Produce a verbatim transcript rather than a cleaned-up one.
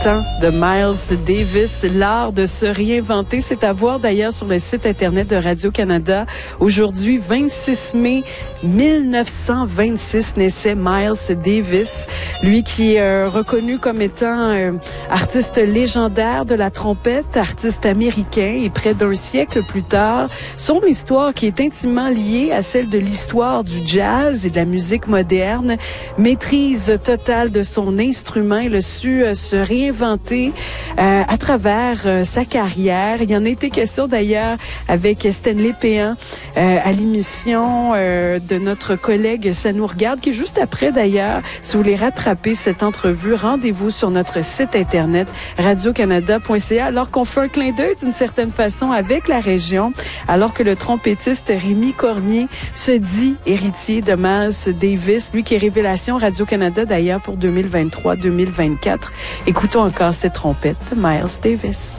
de Miles Davis, l'art de se réinventer. C'est à voir d'ailleurs sur le site Internet de Radio-Canada. Aujourd'hui, vingt-six mai mille neuf cent vingt-six, naissait Miles Davis. Lui qui est euh, reconnu comme étant euh, artiste légendaire de la trompette, artiste américain. Et près d'un siècle plus tard, son histoire qui est intimement liée à celle de l'histoire du jazz et de la musique moderne. Maîtrise totale de son instrument. Il a su euh, se réinventer inventé euh, à travers euh, sa carrière. Il y en a été question d'ailleurs avec Stanley Péan euh, à l'émission euh, de notre collègue Ça nous regarde, qui est juste après d'ailleurs. Si vous voulez rattraper cette entrevue, rendez-vous sur notre site internet radio canada point c a, alors qu'on fait un clin d'œil d'une certaine façon avec la région, alors que le trompettiste Rémi Cormier se dit héritier de Miles Davis, lui qui est révélation Radio-Canada d'ailleurs pour deux mille vingt-trois deux mille vingt-quatre. Écoutons encore cette trompette de Miles Davis.